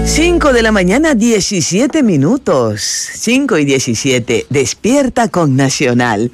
5 de la mañana, 17 minutos. 5:17. Despierta con Nacional.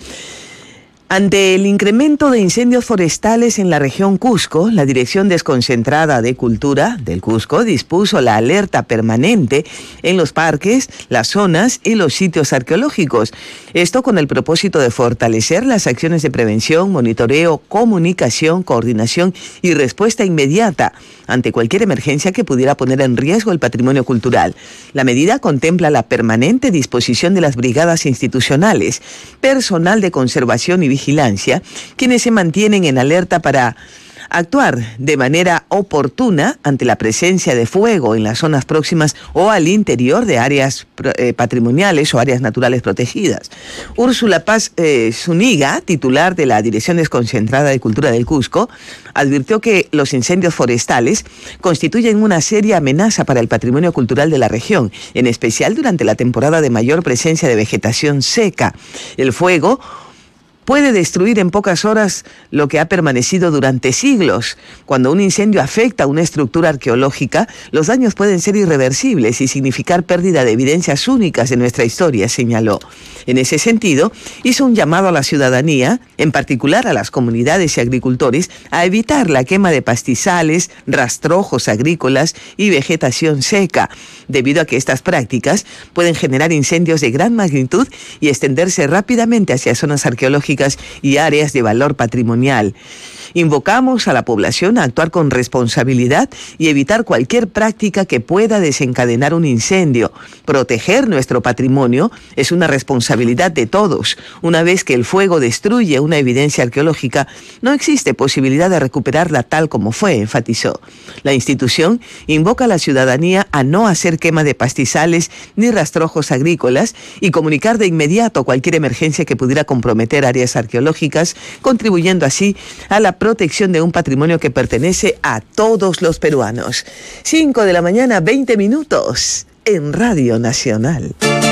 Ante el incremento de incendios forestales en la región Cusco, la Dirección Desconcentrada de Cultura del Cusco dispuso la alerta permanente en los parques, las zonas y los sitios arqueológicos. Esto con el propósito de fortalecer las acciones de prevención, monitoreo, comunicación, coordinación y respuesta inmediata ante cualquier emergencia que pudiera poner en riesgo el patrimonio cultural. La medida contempla la permanente disposición de las brigadas institucionales, personal de conservación y vigilancia, quienes se mantienen en alerta para actuar de manera oportuna ante la presencia de fuego en las zonas próximas o al interior de áreas patrimoniales o áreas naturales protegidas. Úrsula Paz Zúñiga, titular de la Dirección Desconcentrada de Cultura del Cusco, advirtió que los incendios forestales constituyen una seria amenaza para el patrimonio cultural de la región, en especial durante la temporada de mayor presencia de vegetación seca. El fuego puede destruir en pocas horas lo que ha permanecido durante siglos. Cuando un incendio afecta a una estructura arqueológica, los daños pueden ser irreversibles y significar pérdida de evidencias únicas de nuestra historia, señaló. En ese sentido, hizo un llamado a la ciudadanía, en particular a las comunidades y agricultores, a evitar la quema de pastizales, rastrojos agrícolas y vegetación seca, debido a que estas prácticas pueden generar incendios de gran magnitud y extenderse rápidamente hacia zonas arqueológicas y áreas de valor patrimonial. Invocamos a la población a actuar con responsabilidad y evitar cualquier práctica que pueda desencadenar un incendio. Proteger nuestro patrimonio es una responsabilidad de todos. Una vez que el fuego destruye una evidencia arqueológica, no existe posibilidad de recuperarla tal como fue, enfatizó. La institución invoca a la ciudadanía a no hacer quema de pastizales ni rastrojos agrícolas y comunicar de inmediato cualquier emergencia que pudiera comprometer áreas arqueológicas, contribuyendo así a la protección de un patrimonio que pertenece a todos los peruanos. 5 de la mañana, 20 minutos en Radio Nacional.